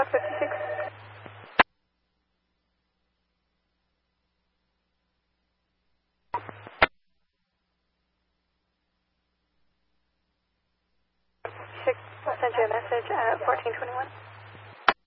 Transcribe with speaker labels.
Speaker 1: 56. I'll send you a message at 1421.